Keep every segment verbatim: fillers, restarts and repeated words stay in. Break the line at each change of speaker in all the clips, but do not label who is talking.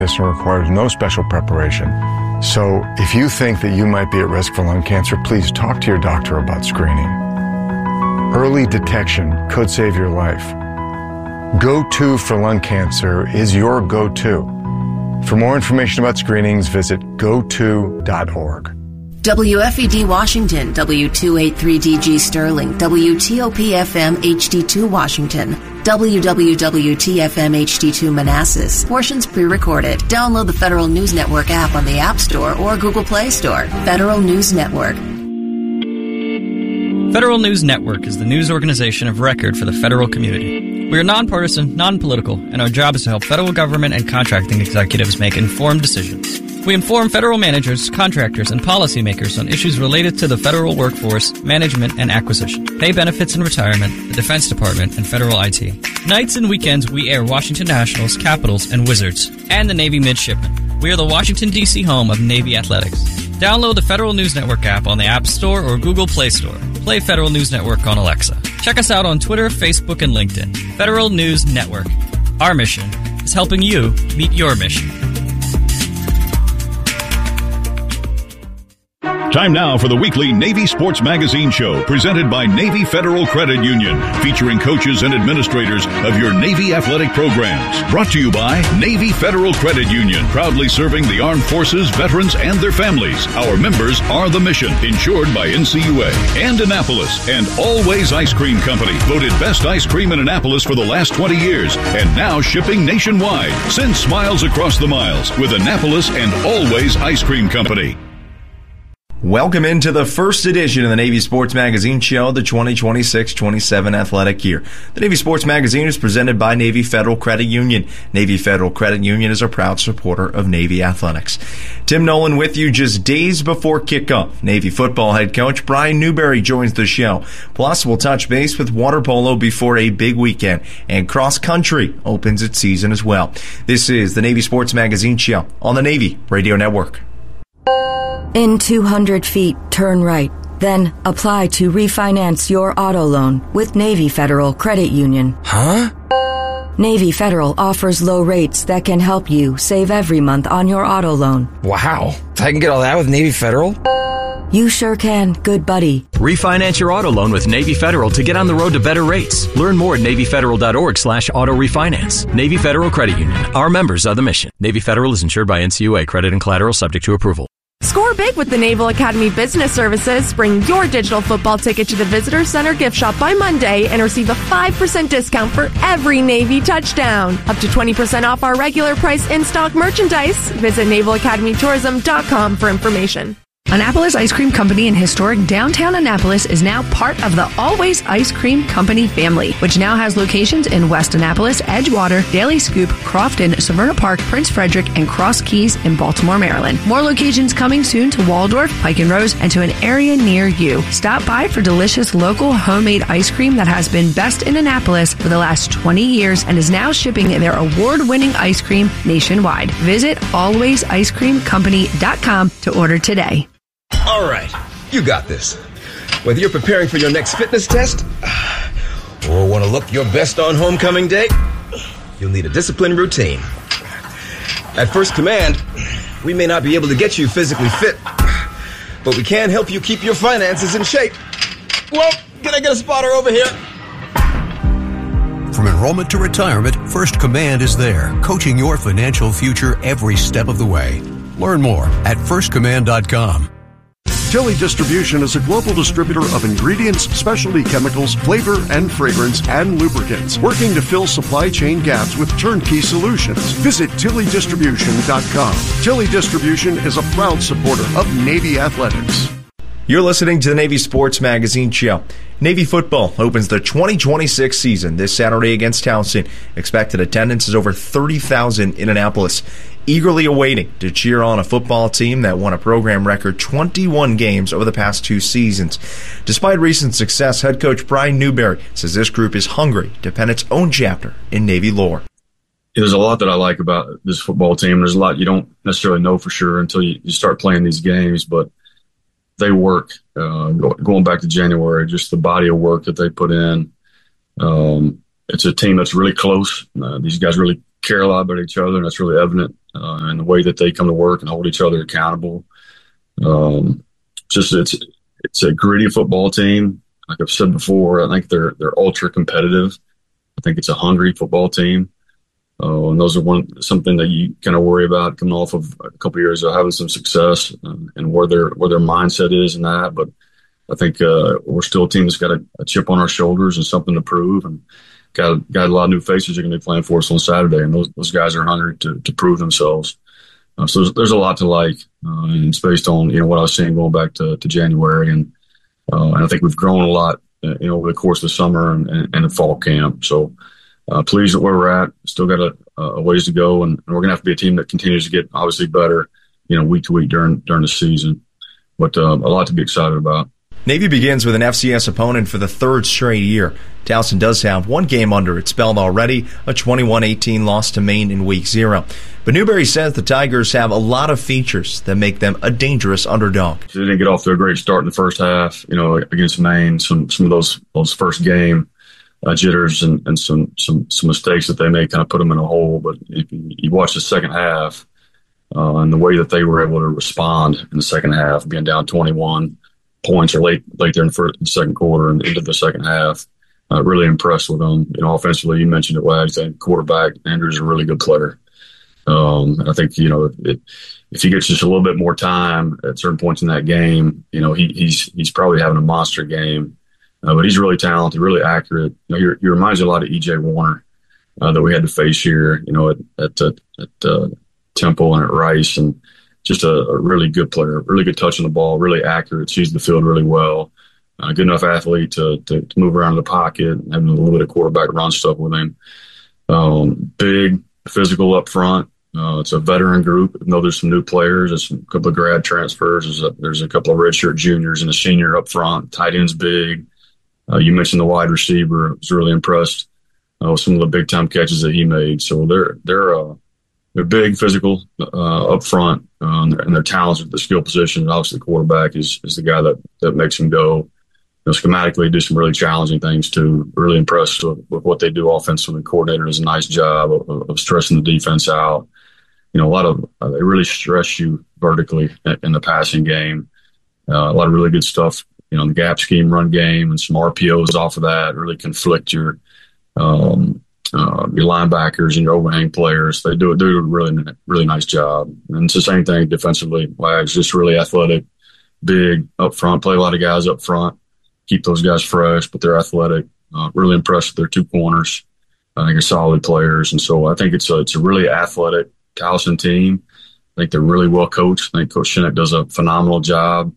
This requires no special preparation. So if you think that you might be at risk for lung cancer, please talk to your doctor about screening. Early detection could save your life. Go to for lung cancer is your go-to. For more information about screenings, visit go to dot org.
W F E D Washington, W two eighty-three D G Sterling, W T O P F M H D two Washington, W W W T F M H D two Manassas. Portions pre-recorded. Download the Federal News Network app on the App Store or Google Play Store. Federal News Network.
Federal News Network is the news organization of record for the federal community. We are nonpartisan, non-political, and our job is to help federal government and contracting executives make informed decisions. We inform federal managers, contractors, and policymakers on issues related to the federal workforce, management, and acquisition, pay benefits and retirement, the Defense Department, and federal I T. Nights and weekends, we air Washington Nationals, Capitals, and Wizards, and the Navy Midshipmen. We are the Washington, D C home of Navy Athletics. Download the Federal News Network app on the App Store or Google Play Store. Play Federal News Network on Alexa. Check us out on Twitter, Facebook, and LinkedIn. Federal News Network. Our mission is helping you meet your mission.
Time now for the weekly Navy Sports Magazine show, presented by Navy Federal Credit Union, featuring coaches and administrators of your Navy athletic programs. Brought to you by Navy Federal Credit Union, proudly serving the armed forces, veterans, and their families. Our members are the mission, insured by N C U A. And Annapolis, and Always Ice Cream Company, voted best ice cream in Annapolis for the last twenty years, and now shipping nationwide. Send smiles across the miles with Annapolis and Always Ice Cream Company.
Welcome into the first edition of the Navy Sports Magazine show, the twenty twenty-six twenty-seven athletic year. The Navy Sports Magazine is presented by Navy Federal Credit Union. Navy Federal Credit Union is a proud supporter of Navy athletics. Tim Nolan with you just days before kickoff. Navy football head coach Brian Newberry joins the show. Plus, we'll touch base with water polo before a big weekend, and cross country opens its season as well. This is the Navy Sports Magazine show on the Navy Radio Network.
In two hundred feet, turn right. Then apply to refinance your auto loan with Navy Federal Credit Union.
Huh?
Navy Federal offers low rates that can help you save every month on your auto loan.
Wow. I can get all that with Navy Federal?
You sure can, good buddy.
Refinance your auto loan with Navy Federal to get on the road to better rates. Learn more at NavyFederal.org slash auto refinance. Navy Federal Credit Union. Our members are the mission. Navy Federal is insured by N C U A. Credit and collateral subject to approval.
Score big with the Naval Academy Business Services. Bring your digital football ticket to the Visitor Center gift shop by Monday and receive a five percent discount for every Navy touchdown. Up to twenty percent off our regular price in-stock merchandise. Visit naval academy tourism dot com for information.
Annapolis Ice Cream Company in historic downtown Annapolis is now part of the Always Ice Cream Company family, which now has locations in West Annapolis, Edgewater, Daily Scoop, Crofton, Severna Park, Prince Frederick, and Cross Keys in Baltimore, Maryland. More locations coming soon to Waldorf, Pike and Rose, and to an area near you. Stop by for delicious local homemade ice cream that has been best in Annapolis for the last twenty years and is now shipping their award-winning ice cream nationwide. Visit always ice cream company dot com to order today.
All right, you got this. Whether you're preparing for your next fitness test or want to look your best on homecoming day, you'll need a disciplined routine. At First Command, we may not be able to get you physically fit, but we can help you keep your finances in shape. Well, can I get a spotter over here?
From enrollment to retirement, First Command is there, coaching your financial future every step of the way. Learn more at first command dot com.
Tilly Distribution is a global distributor of ingredients, specialty chemicals, flavor and fragrance, and lubricants, working to fill supply chain gaps with turnkey solutions. Visit tilly distribution dot com. Tilly Distribution is a proud supporter of Navy athletics.
You're listening to the Navy Sports Magazine show. Navy football opens the twenty twenty-six season this Saturday against Towson. Expected attendance is over thirty thousand in Annapolis. Eagerly awaiting to cheer on a football team that won a program record twenty-one games over the past two seasons. Despite recent success, head coach Brian Newberry says this group is hungry to pen its own chapter in Navy lore.
There's a lot that I like about this football team. There's a lot you don't necessarily know for sure until you, you start playing these games, but they work. Uh, going back to January, just the body of work that they put in. Um, it's a team that's really close. Uh, these guys really care a lot about each other, and that's really evident uh, and the way that they come to work and hold each other accountable. Um, just it's it's a gritty football team. Like I've said before, I think they're they're ultra competitive. I think it's a hungry football team. Uh, and those are one something that you kind of worry about coming off of a couple of years of having some success um, and where their where their mindset is in that. But I think uh, we're still a team that's got a, a chip on our shoulders and something to prove, and got got a lot of new faces that are going to be playing for us on Saturday. And those those guys are hungry to to prove themselves. Uh, so there's, there's a lot to like, uh, and it's based on you know what I was saying going back to, to January, and uh, and I think we've grown a lot uh, you know over the course of the summer and, and, and the fall camp. So. Uh, pleased at where we're at. Still got a, a ways to go, and, and we're going to have to be a team that continues to get obviously better, you know, week to week during during the season. But uh, a lot to be excited about.
Navy begins with an F C S opponent for the third straight year. Towson does have one game under its belt already, a twenty-one eighteen loss to Maine in week zero. But Newberry says the Tigers have a lot of features that make them a dangerous underdog.
They didn't get off to a great start in the first half, you know, against Maine. Some some of those those first game. Uh, jitters and, and some, some, some mistakes that they made kind of put them in a hole. But if you, you watch the second half uh, and the way that they were able to respond in the second half, being down twenty-one points or late late there in the first, second quarter and into the second half, uh, really impressed with them. You know, offensively, you mentioned it, Wags. I think quarterback Andrew's a really good player. Um, and I think you know it, if he gets just a little bit more time at certain points in that game, you know, he, he's he's probably having a monster game. Uh, but he's really talented, really accurate. You know, he, he reminds me a lot of E J Warner uh, that we had to face here, you know, at at, uh, at uh, Temple and at Rice, and just a, a really good player, really good touch on the ball, really accurate, sees the field really well, uh, good enough athlete to, to to move around the pocket, having a little bit of quarterback run stuff with him. Um, big, physical up front. Uh, it's a veteran group. I know there's some new players. There's a couple of grad transfers. There's a, there's a couple of redshirt juniors and a senior up front. Tight end's big. Uh, you mentioned the wide receiver. I was really impressed uh, with some of the big time catches that he made. So they're they're uh, they're big, physical uh, up front, uh, and, they're, and they're talented at the skill position. Obviously, the quarterback is is the guy that, that makes them go. You know, schematically, do some really challenging things too. Really impressed with, with what they do offensively. The coordinator does a nice job of, of stressing the defense out. You know, a lot of uh, they really stress you vertically in, in the passing game. Uh, a lot of really good stuff. You know, the gap scheme run game and some R P Os off of that really conflict your um, uh, your linebackers and your overhang players. They do, do a really, really nice job. And it's the same thing defensively. Wags, just really athletic, big up front, play a lot of guys up front, keep those guys fresh, but they're athletic. Uh, really impressed with their two corners. I think they're solid players. And so I think it's a, it's a really athletic Towson team. I think they're really well coached. I think Coach Shinnick does a phenomenal job.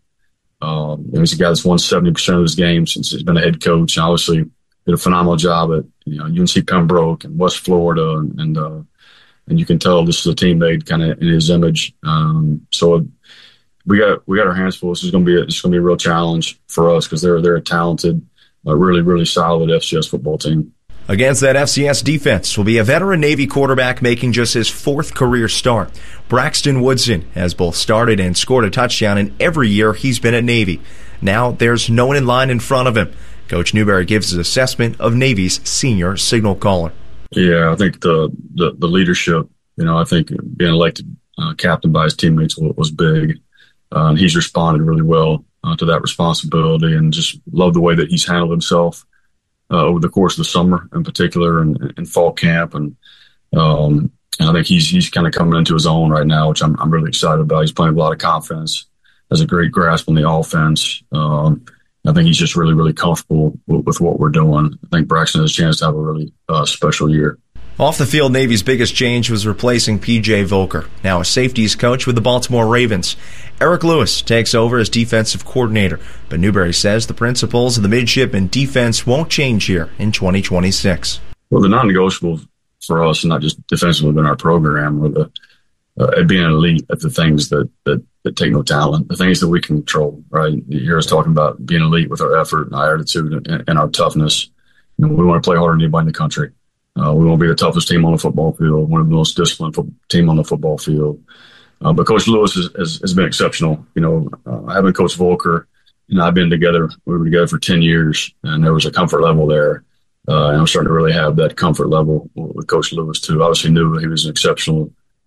Um, he's a guy that's won seventy percent of his games since he's been a head coach. And obviously did a phenomenal job at, you know, U N C Pembroke and West Florida. And, and, uh, and you can tell this is a team made kind of in his image. Um, so we got, we got our hands full. This is going to be, a, it's going to be a real challenge for us because they're, they're a talented, uh, really, really solid F C S football team.
Against that F C S defense will be a veteran Navy quarterback making just his fourth career start. Braxton Woodson has both started and scored a touchdown in every year he's been at Navy. Now there's no one in line in front of him. Coach Newberry gives his assessment of Navy's senior signal caller.
Yeah, I think the the, the leadership, you know, I think being elected uh, captain by his teammates was, was big. Uh, and he's responded really well uh, to that responsibility, and just love the way that he's handled himself Uh, over the course of the summer in particular and, and fall camp. And, um, and I think he's, he's kind of coming into his own right now, which I'm, I'm really excited about. He's playing with a lot of confidence, has a great grasp on the offense. Um, I think he's just really, really comfortable with, with what we're doing. I think Braxton has a chance to have a really uh, special year.
Off the field, Navy's biggest change was replacing P J Volker, now a safeties coach with the Baltimore Ravens. Eric Lewis takes over as defensive coordinator, but Newberry says the principles of the midshipman defense won't change here in twenty twenty-six.
Well, the non-negotiables for us, not just defensively, but in our program, are the uh, being an elite at the things that, that, that take no talent, the things that we can control, right? You hear us talking about being elite with our effort and our attitude and, and our toughness. You know, we want to play harder than anybody in the country. Uh, we want to be the toughest team on the football field, one of the most disciplined fo- team on the football field. Uh, but Coach Lewis has, has, has been exceptional. You know, uh, having Coach Volker and I've been together, we were together for ten years, and there was a comfort level there. Uh, and I'm starting to really have that comfort level with Coach Lewis, too. Obviously knew he was an exceptional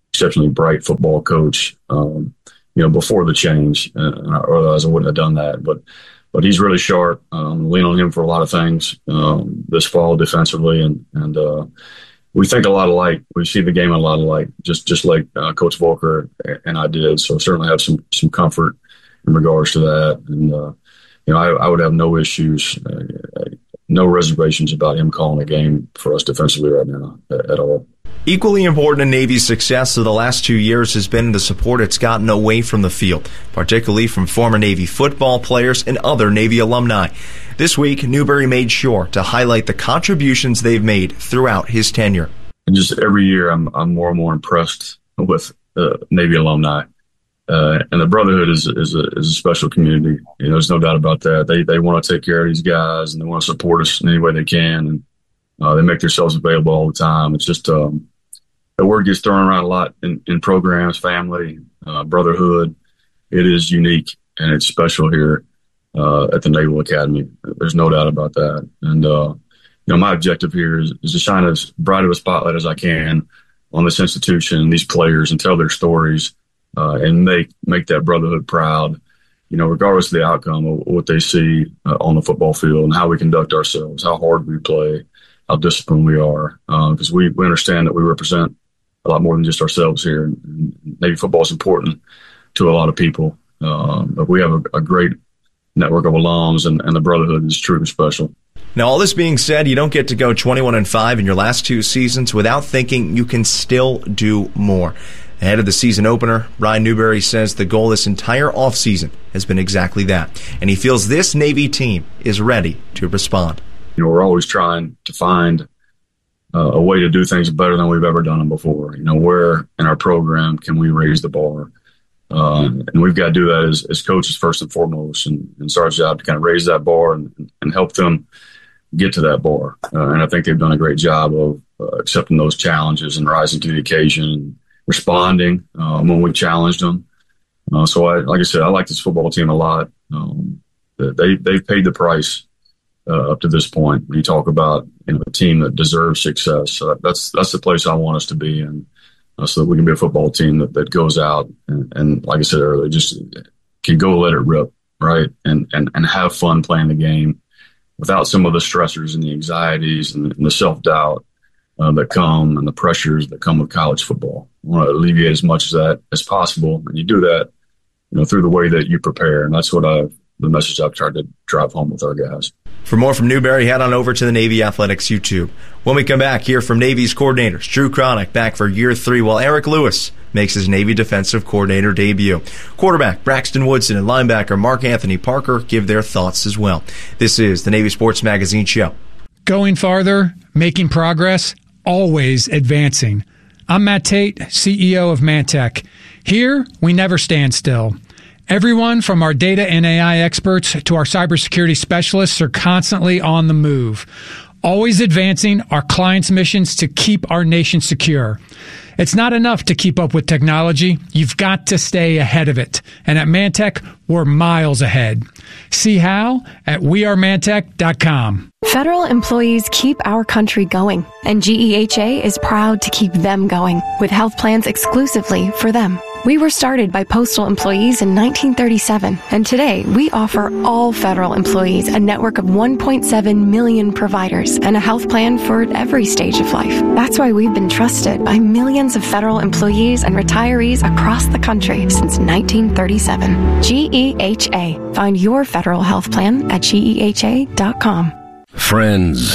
exceptionally bright football coach, um, you know, before the change. Uh, otherwise, I wouldn't have done that. But but he's really sharp. Um, lean on him for a lot of things um, this fall defensively. And, and uh, we think a lot alike. We see the game a lot alike, just just like uh, Coach Volker and I did. So certainly have some some comfort in regards to that. And, uh, you know, I, I would have no issues, uh, no reservations about him calling a game for us defensively right now at, at all.
Equally important in Navy's success of the last two years has been the support it's gotten away from the field, particularly from former Navy football players and other Navy alumni. This week, Newberry made sure to highlight the contributions they've made throughout his tenure.
And just every year, I'm I'm more and more impressed with uh, Navy alumni. Uh, and the Brotherhood is is a, is a special community. You know, there's no doubt about that. They they want to take care of these guys, and they want to support us in any way they can. And uh, they make themselves available all the time. It's just um, the word gets thrown around a lot in, in programs, family, uh, brotherhood. It is unique and it's special here uh, at the Naval Academy. There's no doubt about that. And uh, you know, my objective here is, is to shine as bright of a spotlight as I can on this institution, these players, and tell their stories. Uh, and make make that brotherhood proud, you know, regardless of the outcome of what they see uh, on the football field and how we conduct ourselves, how hard we play, how disciplined we are. Because uh, we, we understand that we represent a lot more than just ourselves here. And Navy football is important to a lot of people. Um, but we have a, a great network of alums, and, and the brotherhood is truly special.
Now, all this being said, you don't get to go twenty-one and five in your last two seasons without thinking you can still do more. Ahead of the season opener, Ryan Newberry says the goal this entire offseason has been exactly that, and he feels this Navy team is ready to respond.
You know, we're always trying to find uh, a way to do things better than we've ever done them before. You know, where in our program can we raise the bar? Uh, and we've got to do that as, as coaches first and foremost, and, and it's our job to kind of raise that bar and, and help them get to that bar. Uh, and I think they've done a great job of uh, accepting those challenges and rising to the occasion, responding um, when we challenged them. Uh, so, I, like I said, I like this football team a lot. Um, they, they've paid the price uh, up to this point. When you talk about, you know, a team that deserves success, so that's that's the place I want us to be in, uh, so that we can be a football team that, that goes out and, and, like I said earlier, just can go let it rip, right, and, and, and have fun playing the game without some of the stressors and the anxieties and the, and the self-doubt Uh, that come and the pressures that come with college football. I want to alleviate as much of that as possible. And you do that, you know, through the way that you prepare. And that's what I, the message I've tried to drive home with our guys.
For more from Newberry, head on over to the Navy Athletics YouTube. When we come back, hear from Navy's coordinators, Drew Cronick back for year three, while Eric Lewis makes his Navy defensive coordinator debut. Quarterback Braxton Woodson and linebacker Mark Anthony Parker give their thoughts as well. This is the Navy Sports Magazine Show.
Going farther, making progress, always advancing. I'm Matt Tate, C E O of Mantech. Here, we never stand still. Everyone from our data and A I experts to our cybersecurity specialists are constantly on the move, always advancing our clients' missions to keep our nation secure. It's not enough to keep up with technology. You've got to stay ahead of it. And at Mantech, we're miles ahead. See how at we are mantech dot com.
Federal employees keep our country going, and G E H A is proud to keep them going with health plans exclusively for them. We were started by postal employees in nineteen thirty-seven, and today we offer all federal employees a network of one point seven million providers and a health plan for every stage of life. That's why we've been trusted by millions of federal employees and retirees across the country since nineteen thirty-seven. G E H A. Find your federal health plan at G E H A dot com.
Friends,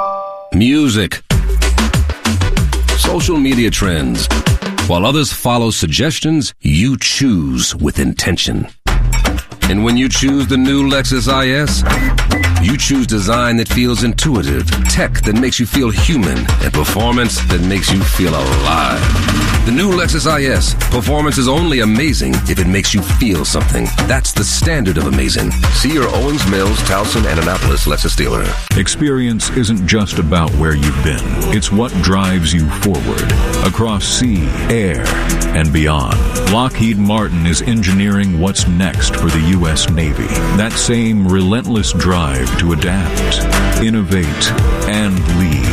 music, social media trends. While others follow suggestions, you choose with intention. And when you choose the new Lexus I S, you choose design that feels intuitive, tech that makes you feel human, and performance that makes you feel alive. The new Lexus I S. Performance is only amazing if it makes you feel something. That's the standard of amazing. See your Owens Mills, Towson, and Annapolis Lexus dealer.
Experience isn't just about where you've been. It's what drives you forward. Across sea, air, and beyond. Lockheed Martin is engineering what's next for the U S Navy. That same relentless drive to adapt, innovate, and lead.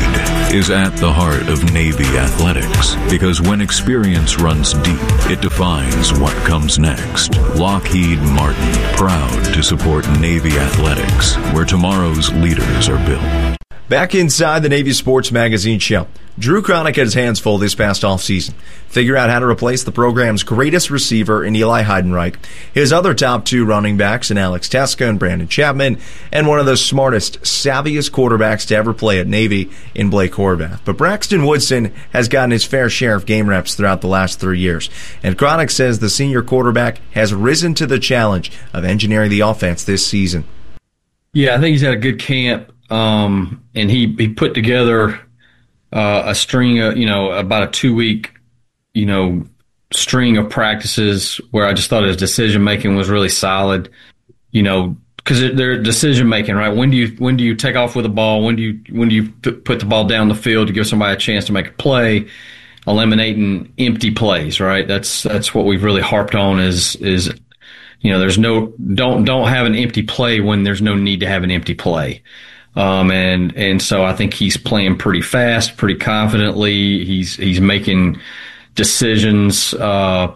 is at the heart of Navy athletics, because when experience runs deep, it defines what comes next. Lockheed Martin, proud to support Navy athletics, where tomorrow's leaders are built.
Back inside the Navy Sports Magazine show, Drew Cronick had his hands full this past offseason. Figure out how to replace the program's greatest receiver in Eli Heidenreich, his other top two running backs in Alex Tesca and Brandon Chapman, and one of the smartest, savviest quarterbacks to ever play at Navy in Blake Horvath. But Braxton Woodson has gotten his fair share of game reps throughout the last three years, and Cronick says the senior quarterback has risen to the challenge of engineering the offense this season.
Yeah, I think he's had a good camp. Um, and he, he put together uh, a string of, you know, about a two week, you know, string of practices where I just thought his decision making was really solid, you know, because they're decision making, right? When do you when do you take off with the ball? When do you when do you put the ball down the field to give somebody a chance to make a play? Eliminating empty plays, right? That's that's what we've really harped on is is you know, there's no don't don't have an empty play when there's no need to have an empty play. Um, and, and so I think he's playing pretty fast, pretty confidently. He's, he's making decisions, uh,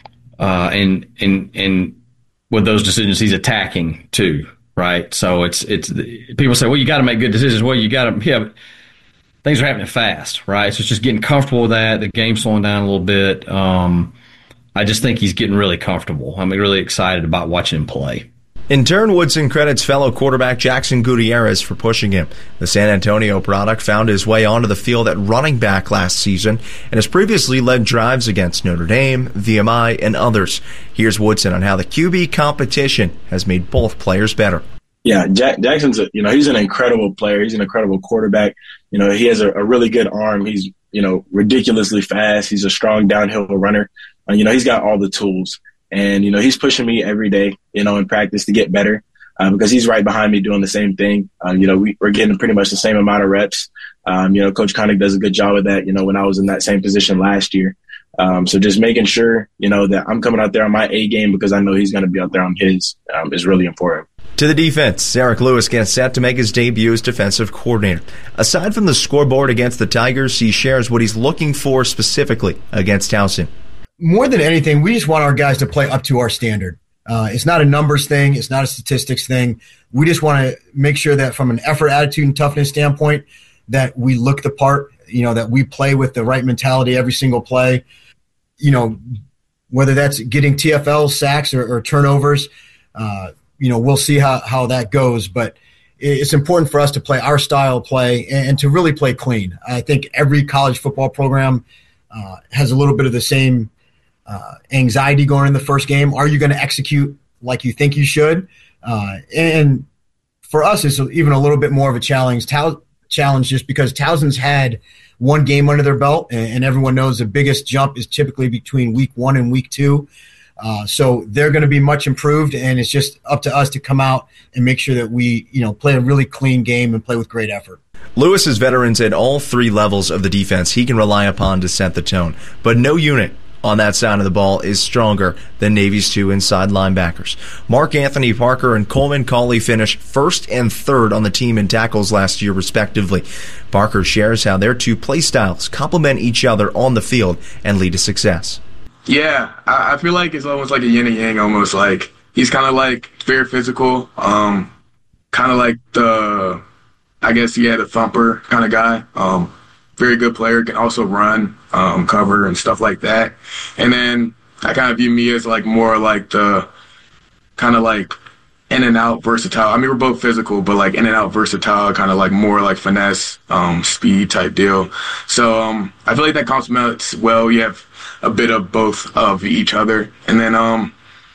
uh, and, and, and with those decisions, he's attacking too, right? So it's, it's, people say, well, you got to make good decisions. Well, you got to, yeah, but things are happening fast, right? So it's just getting comfortable with that. The game's slowing down a little bit. Um, I just think he's getting really comfortable. I'm really excited about watching him play.
In turn, Woodson credits fellow quarterback Jackson Gutierrez for pushing him. The San Antonio product found his way onto the field at running back last season and has previously led drives against Notre Dame, V M I, and others. Here's Woodson on how the Q B competition has made both players better.
Yeah, Jack, Jackson's a, you know, he's an incredible player. He's an incredible quarterback. You know, he has a, a really good arm. He's, you know, ridiculously fast. He's a strong downhill runner. Uh, you know, he's got all the tools. And, you know, he's pushing me every day, you know, in practice to get better uh, because he's right behind me doing the same thing. Um, you know, we, we're getting pretty much the same amount of reps. Um, you know, Coach Connick does a good job of that, you know, when I was in that same position last year. Um, so just making sure, you know, that I'm coming out there on my A game because I know he's going to be out there on his um, is really important.
To the defense, Eric Lewis gets set to make his debut as defensive coordinator. Aside from the scoreboard against the Tigers, he shares what he's looking for specifically against Towson.
More than anything, we just want our guys to play up to our standard. Uh, it's not a numbers thing. It's not a statistics thing. We just want to make sure that from an effort, attitude, and toughness standpoint, that we look the part, you know, that we play with the right mentality every single play. You know, whether that's getting T F L sacks or, or turnovers, uh, you know, we'll see how, how that goes. But it's important for us to play our style of play and, and to really play clean. I think every college football program uh, has a little bit of the same Uh, anxiety going in the first game. Are you going to execute like you think you should? Uh, and for us, it's even a little bit more of a challenge, Tau- challenge just because Towson's had one game under their belt, and, and everyone knows the biggest jump is typically between week one and week two. Uh, so they're going to be much improved, and it's just up to us to come out and make sure that we, you know, play a really clean game and play with great effort.
Lewis is veterans at all three levels of the defense he can rely upon to set the tone, but no unit on that side of the ball is stronger than Navy's two inside linebackers. Mark Anthony Parker and Coleman Cauley finished first and third on the team in tackles last year, respectively. Parker shares how their two play styles complement each other on the field and lead to success.
Yeah, I, I feel like it's almost like a yin and yang, almost like he's kind of like very physical, um, kind of like the, I guess, yeah, the thumper kind of guy. Um, very good player, can also run, um, cover, and stuff like that. And then I kind of view me as like more like the kind of like in and out versatile. I mean, we're both physical, but like in and out versatile, kind of like more like finesse, um, speed type deal. So um, I feel like that complements well. You have a bit of both of each other. And then um,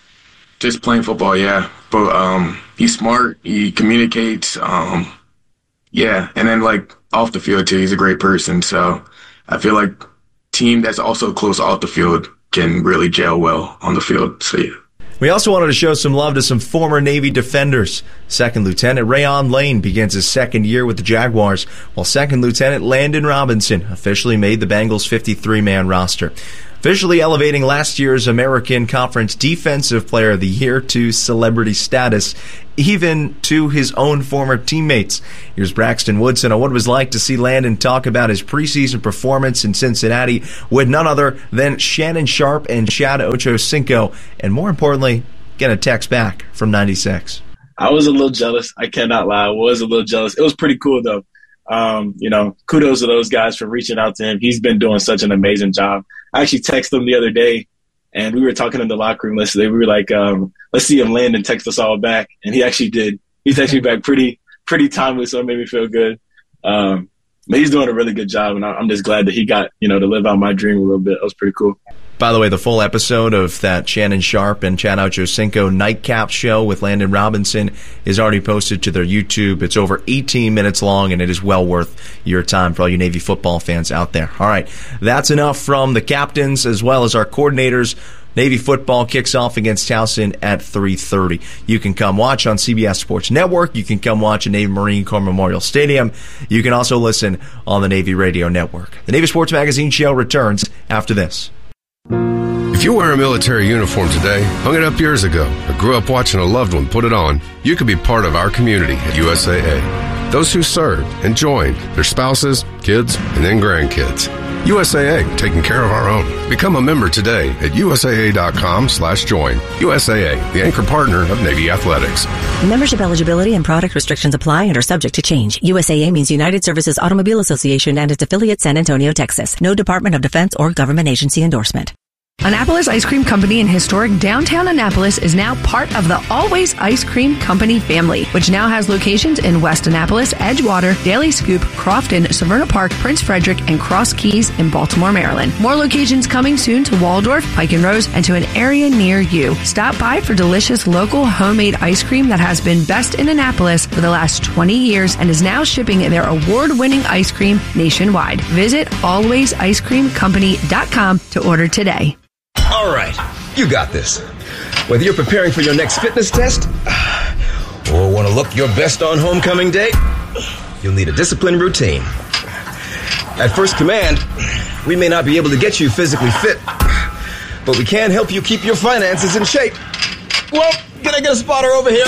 just playing football, yeah. But um, he's smart, he communicates, um, yeah. And then like off the field too, he's a great person. So I feel like team that's also close off the field can really gel well on the field. So yeah.
We also wanted to show some love to some former Navy defenders. Second Lieutenant Rayon Lane begins his second year with the Jaguars, while Second Lieutenant Landon Robinson officially made the Bengals fifty-three man roster. officially elevating last year's American Conference Defensive Player of the Year to celebrity status, even to his own former teammates. Here's Braxton Woodson on what it was like to see Landon talk about his preseason performance in Cincinnati with none other than Shannon Sharpe and Chad Ochocinco, and more importantly, get a text back from ninety-six.
I was a little jealous. I cannot lie. I was a little jealous. It was pretty cool, though. Um, you know, kudos to those guys for reaching out to him. He's been doing such an amazing job. I actually texted him the other day, and we were talking in the locker room yesterday. We were like, um, let's see him land and text us all back. And he actually did. He texted me back pretty pretty timely, so it made me feel good. Um, but he's doing a really good job, and I'm just glad that he got, you know, to live out my dream a little bit. It was pretty cool.
By the way, the full episode of that Shannon Sharpe and Chad Ochocinco nightcap show with Landon Robinson is already posted to their YouTube. It's over eighteen minutes long, and it is well worth your time for all you Navy football fans out there. All right, that's enough from the captains as well as our coordinators. Navy football kicks off against Towson at three thirty. You can come watch on C B S Sports Network. You can come watch at Navy Marine Corps Memorial Stadium. You can also listen on the Navy Radio Network. The Navy Sports Magazine show returns after this.
If you wear a military uniform today, hung it up years ago, or grew up watching a loved one put it on, you could be part of our community at U S A A. Those who served and joined, their spouses, kids, and then grandkids. U S A A, taking care of our own. Become a member today at U S A A dot com slash join. U S A A, the anchor partner of Navy Athletics.
Membership eligibility and product restrictions apply and are subject to change. U S A A means United Services Automobile Association and its affiliate San Antonio, Texas. No Department of Defense or government agency endorsement.
Annapolis Ice Cream Company in historic downtown Annapolis is now part of the Always Ice Cream Company family, which now has locations in West Annapolis, Edgewater, Daily Scoop, Crofton, Severna Park, Prince Frederick, and Cross Keys in Baltimore, Maryland. More locations coming soon to Waldorf, Pike and Rose, and to an area near you. Stop by for delicious local homemade ice cream that has been best in Annapolis for the last twenty years and is now shipping their award-winning ice cream nationwide. Visit always ice cream company dot com to order today.
All right, you got this. Whether you're preparing for your next fitness test or want to look your best on homecoming day, you'll need a disciplined routine. At First Command, we may not be able to get you physically fit, but we can help you keep your finances in shape. Well, can I get a spotter over here?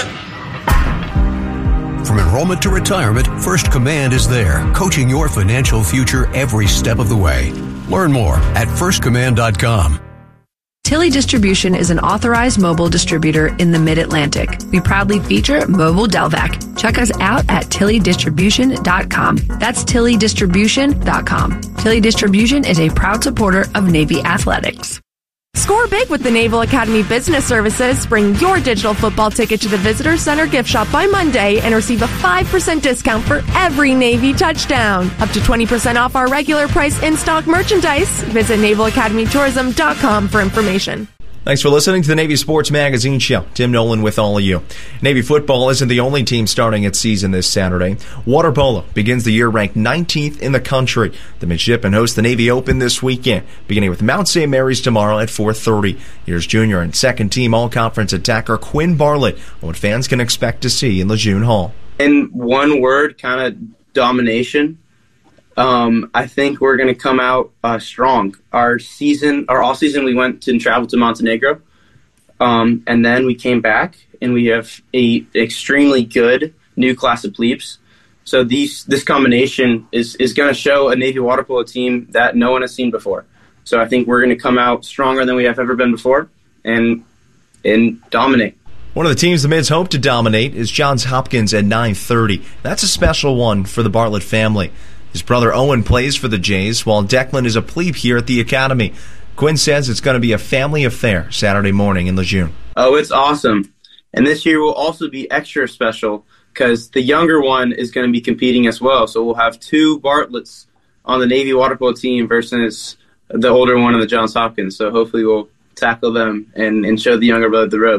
From enrollment to retirement, First Command is there, coaching your financial future every step of the way. Learn more at first command dot com.
Tilly Distribution is an authorized mobile distributor in the Mid-Atlantic. We proudly feature Mobile Delvac. Check us out at tilly distribution dot com. That's tilly distribution dot com. Tilly Distribution is a proud supporter of Navy Athletics.
Score big with the Naval Academy Business Services. Bring your digital football ticket to the Visitor Center gift shop by Monday and receive a five percent discount for every Navy touchdown. Up to twenty percent off our regular price in-stock merchandise. Visit naval academy tourism dot com for information.
Thanks for listening to the Navy Sports Magazine show. Tim Nolan with all of you. Navy football isn't the only team starting its season this Saturday. Water polo begins the year ranked nineteenth in the country. The midshipmen host the Navy Open this weekend, beginning with Mount Saint Mary's tomorrow at four thirty. Here's junior and second team all-conference attacker Quinn Bartlett on what fans can expect to see in Lejeune Hall.
In one word, kind of domination. Um, I think we're going to come out uh, strong. Our season, our off season, we went to and traveled to Montenegro, um, and then we came back, and we have a extremely good new class of plebes. So these this combination is is going to show a Navy water polo team that no one has seen before. So I think we're going to come out stronger than we have ever been before, and and dominate.
One of the teams the Mids hope to dominate is Johns Hopkins at nine thirty. That's a special one for the Bartlett family. His brother Owen plays for the Jays, while Declan is a plebe here at the Academy. Quinn says it's going to be a family affair Saturday morning in Lejeune.
Oh, it's awesome. And this year will also be extra special because the younger one is going to be competing as well. So we'll have two Bartletts on the Navy water polo team versus the older one in the Johns Hopkins. So hopefully we'll tackle them and, and show the younger brother the ropes.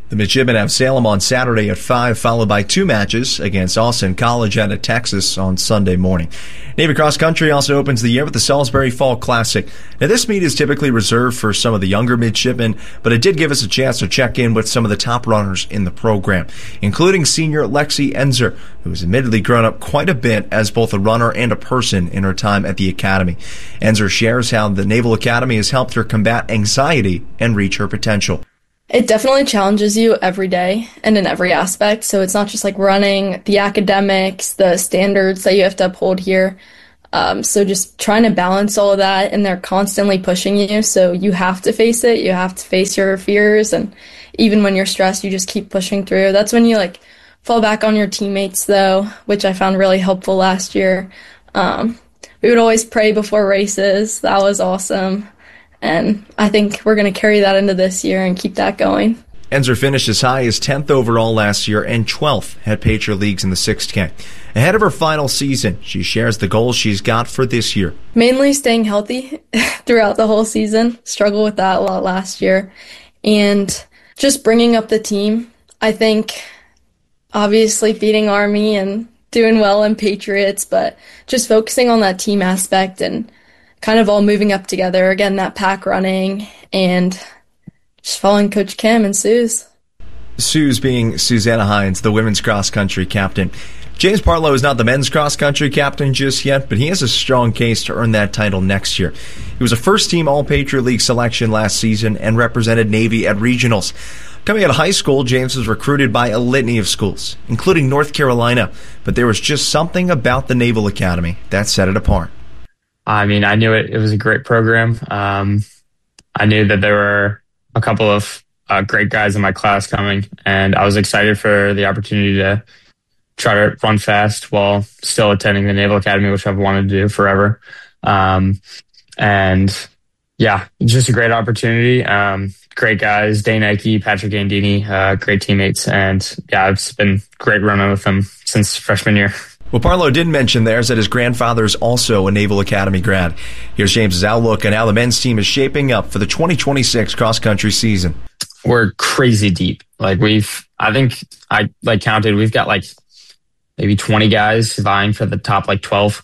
The Midshipmen have Salem on Saturday at five, followed by two matches against Austin College and at Texas on Sunday morning. Navy Cross Country also opens the year with the Salisbury Fall Classic. Now, this meet is typically reserved for some of the younger midshipmen, but it did give us a chance to check in with some of the top runners in the program, including senior Lexi Enzer, who has admittedly grown up quite a bit as both a runner and a person in her time at the Academy. Enzer shares how the Naval Academy has helped her combat anxiety and reach her potential.
It definitely challenges you every day and in every aspect. So it's not just like running, the academics, the standards that you have to uphold here. Um, so just trying to balance all of that, and they're constantly pushing you. So you have to face it. You have to face your fears. And even when you're stressed, you just keep pushing through. That's when you like fall back on your teammates though, which I found really helpful last year. Um, we would always pray before races. That was awesome. And I think we're going to carry that into this year and keep that going.
Enzer finished as high as tenth overall last year and twelfth at Patriot Leagues in the six K. Ahead of her final season, she shares the goals she's got for this year.
Mainly staying healthy throughout the whole season. Struggled with that a lot last year. And just bringing up the team. I think obviously beating Army and doing well in Patriots, but just focusing on that team aspect and kind of all moving up together. Again, that pack running and just following Coach Kim and Suze.
Suze being Susanna Hines, the women's cross-country captain. James Partlow is not the men's cross-country captain just yet, but he has a strong case to earn that title next year. He was a first-team All-Patriot League selection last season and represented Navy at regionals. Coming out of high school, James was recruited by a litany of schools, including North Carolina, but there was just something about the Naval Academy that set it apart.
I mean, I knew it, it was a great program. Um, I knew that there were a couple of uh, great guys in my class coming, and I was excited for the opportunity to try to run fast while still attending the Naval Academy, which I've wanted to do forever. Um, and yeah, just a great opportunity. Um, great guys, Dane Ike, Patrick Gandini, uh, great teammates. And yeah, it's been great running with them since freshman year.
What Partlow didn't mention there is that his grandfather is also a Naval Academy grad. Here's James's outlook on how the men's team is shaping up for the twenty twenty-six cross-country season.
We're crazy deep. Like we've, I think I like counted, we've got like maybe twenty guys vying for the top like twelve.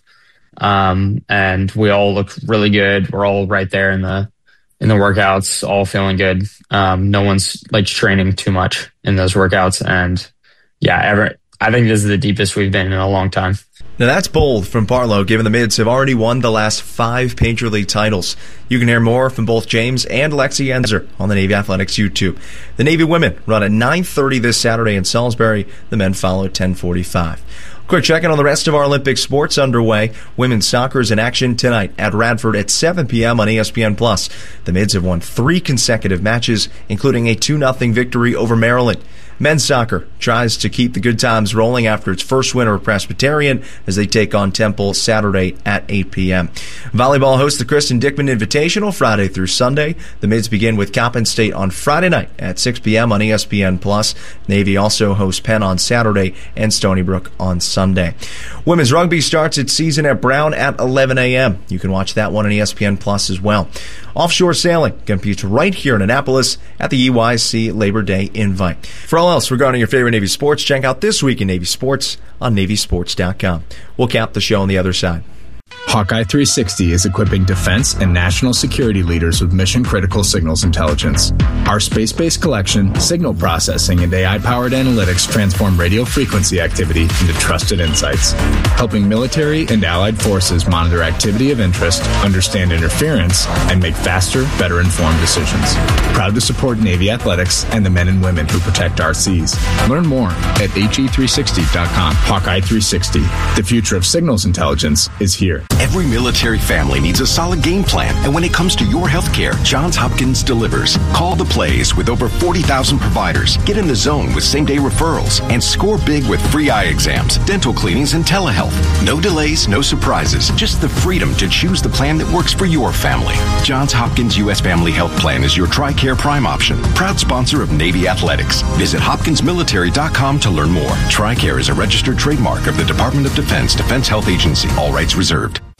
Um, and we all look really good. We're all right there in the, in the workouts, all feeling good. Um, no one's like training too much in those workouts. And yeah, ever, I think this is the deepest we've been in a long time.
Now that's bold from Partlow, given the Mids have already won the last five Patriot League titles. You can hear more from both James and Lexi Enzer on the Navy Athletics YouTube. The Navy women run at nine thirty this Saturday in Salisbury. The men follow at ten forty-five. Quick check-in on the rest of our Olympic sports underway. Women's soccer is in action tonight at Radford at seven p.m. on E S P N plus. The Mids have won three consecutive matches, including a two nothing victory over Maryland. Men's soccer tries to keep the good times rolling after its first win over Presbyterian as they take on Temple Saturday at eight p.m. Volleyball hosts the Kristen Dickman Invitational Friday through Sunday. The Mids begin with Coppin State on Friday night at six p.m. on E S P N plus. Navy also hosts Penn on Saturday and Stony Brook on Sunday. Women's rugby starts its season at Brown at eleven a.m. You can watch that one on E S P N plus as well. Offshore sailing competes right here in Annapolis at the E Y C Labor Day Invite. For all else regarding your favorite Navy sports, check out This Week in Navy Sports on Navy Sports dot com. We'll cap the show on the other side.
Hawkeye three sixty is equipping defense and national security leaders with mission-critical signals intelligence. Our space-based collection, signal processing, and A I-powered analytics transform radio frequency activity into trusted insights, helping military and allied forces monitor activity of interest, understand interference, and make faster, better-informed decisions. Proud to support Navy athletics and the men and women who protect our seas. Learn more at H E three sixty dot com. Hawkeye three sixty. The future of signals intelligence is here.
Every military family needs a solid game plan, and when it comes to your health care, Johns Hopkins delivers. Call the plays with over forty thousand providers. Get in the zone with same-day referrals, and score big with free eye exams, dental cleanings, and telehealth. No delays, no surprises, just the freedom to choose the plan that works for your family. Johns Hopkins U S Family Health Plan is your TRICARE Prime option. Proud sponsor of Navy Athletics. Visit hopkins military dot com to learn more. TRICARE is a registered trademark of the Department of Defense Defense Health Agency. All rights reserved.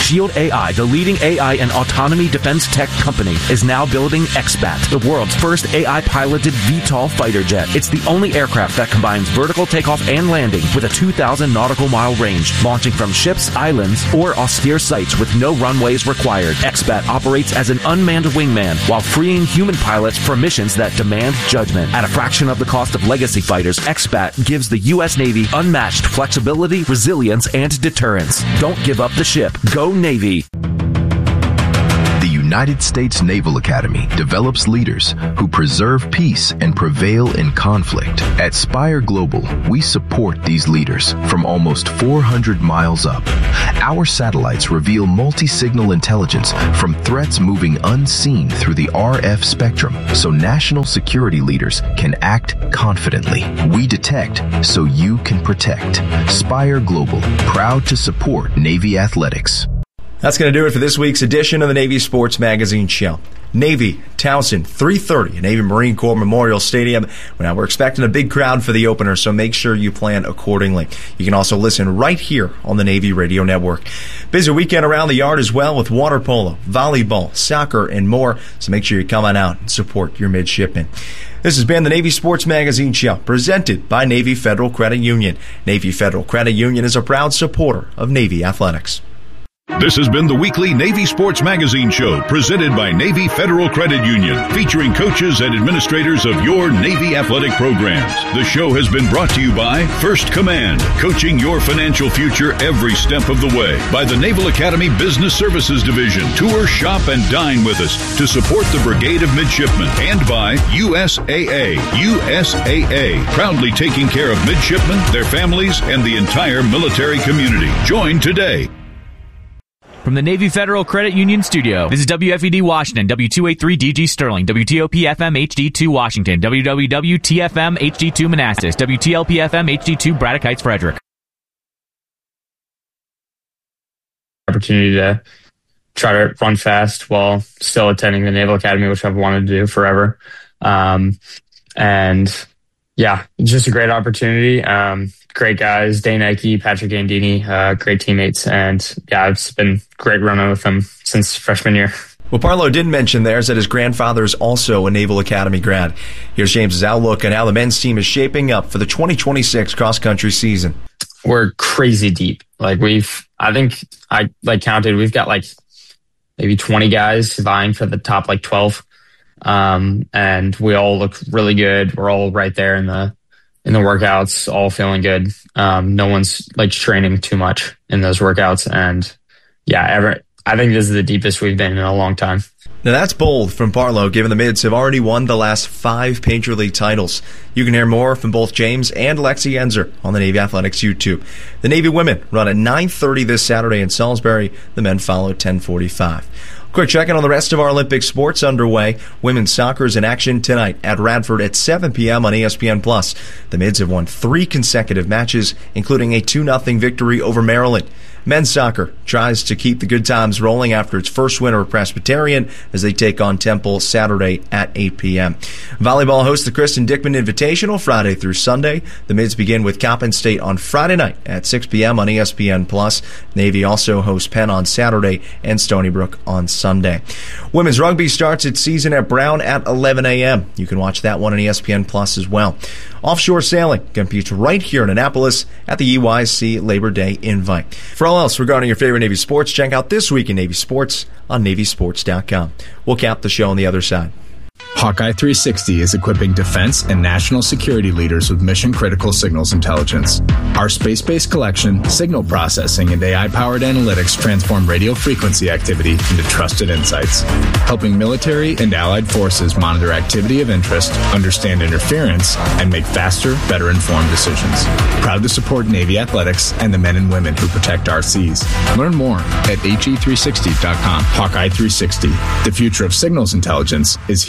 Shield A I, the leading A I and autonomy defense tech company, is now building X BAT, the world's first A I-piloted V TOL fighter jet. It's the only aircraft that combines vertical takeoff and landing with a two thousand nautical mile range, launching from ships, islands, or austere sites with no runways required. X BAT operates as an unmanned wingman while freeing human pilots for missions that demand judgment. At a fraction of the cost of legacy fighters, X BAT gives the U S Navy unmatched flexibility, resilience, and deterrence. Don't give up the ship. Go Navy.
The United States Naval Academy develops leaders who preserve peace and prevail in conflict. At Spire Global, we support these leaders from almost four hundred miles up. Our satellites reveal multi-signal intelligence from threats moving unseen through the R F spectrum, so national security leaders can act confidently. We detect so you can protect. Spire Global, proud to support Navy athletics.
That's going to do it for this week's edition of the Navy Sports Magazine Show. Navy, Towson, three thirty, Navy Marine Corps Memorial Stadium. Now, we're expecting a big crowd for the opener, so make sure you plan accordingly. You can also listen right here on the Navy Radio Network. Busy weekend around the yard as well with water polo, volleyball, soccer, and more, so make sure you come on out and support your midshipmen. This has been the Navy Sports Magazine Show, presented by Navy Federal Credit Union. Navy Federal Credit Union is a proud supporter of Navy athletics.
This has been the weekly Navy Sports Magazine Show, presented by Navy Federal Credit Union, featuring coaches and administrators of your Navy athletic programs. The show has been brought to you by First Command, coaching your financial future every step of the way. By the Naval Academy Business Services Division, tour, shop, and dine with us to support the Brigade of Midshipmen. And by U S A A. U S A A, proudly taking care of midshipmen, their families, and the entire military community. Join today.
From the Navy Federal Credit Union Studio, this is W F E D Washington, W two eighty-three D G Sterling, W T O P F M H D two Washington, W W W T F M H D two Manassas, W T L P F M H D two Braddock Heights Frederick.
Opportunity to try to run fast while still attending the Naval Academy, which I've wanted to do forever. Um, and yeah, just a great opportunity. Um, Great guys, Dane Ike, Patrick Gandini, uh, great teammates. And yeah, it's been great running with them since freshman year.
What Parlow didn't mention there is that his grandfather is also a Naval Academy grad. Here's James's outlook on how the men's team is shaping up for the twenty twenty-six cross-country season.
We're crazy deep. Like we've, I think I like counted, we've got like maybe twenty guys vying for the top like twelve. Um, and we all look really good. We're all right there in the, in the workouts, all feeling good. Um, no one's like training too much in those workouts. And yeah, ever, I think this is the deepest we've been in a long time.
Now that's bold from Parlow, given the Mids have already won the last five Patriot League titles. You can hear more from both James and Lexi Enzer on the Navy Athletics YouTube. The Navy women run at nine thirty this Saturday in Salisbury. The men follow at ten forty-five. Quick check-in on the rest of our Olympic sports underway. Women's soccer is in action tonight at Radford at seven p.m. on E S P N plus. The Mids have won three consecutive matches, including a two nothing victory over Maryland. Men's soccer tries to keep the good times rolling after its first win over Presbyterian as they take on Temple Saturday at eight p.m. Volleyball hosts the Kristen Dickman Invitational Friday through Sunday. The Mids begin with Coppin State on Friday night at six p.m. on E S P N plus. Navy also hosts Penn on Saturday and Stony Brook on Sunday. Women's rugby starts its season at Brown at eleven a.m. You can watch that one on E S P N plus as well. Offshore sailing competes right here in Annapolis at the E Y C Labor Day Invite. For all else regarding your favorite Navy sports, check out This Week in Navy Sports on Navy Sports dot com. We'll cap the show on the other side.
Hawkeye three sixty is equipping defense and national security leaders with mission-critical signals intelligence. Our space-based collection, signal processing, and A I-powered analytics transform radio frequency activity into trusted insights, helping military and allied forces monitor activity of interest, understand interference, and make faster, better-informed decisions. Proud to support Navy athletics and the men and women who protect our seas. Learn more at H E three sixty dot com. Hawkeye three sixty. The future of signals intelligence is here.